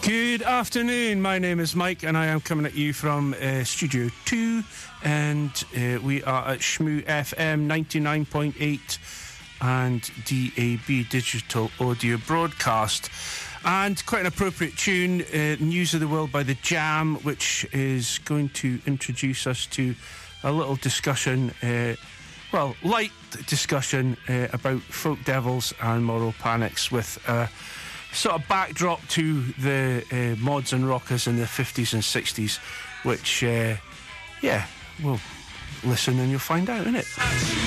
Good afternoon, my name is Mike and I am coming at you from Studio 2 and we are at Shmoo FM 99.8 and DAB Digital Audio Broadcast. And quite an appropriate tune, News of the World by The Jam, which is going to introduce us to a little discussion, light discussion about folk devils and moral panics with sort of backdrop to the mods and rockers in the 50s and 60s, which, we'll listen and you'll find out, innit?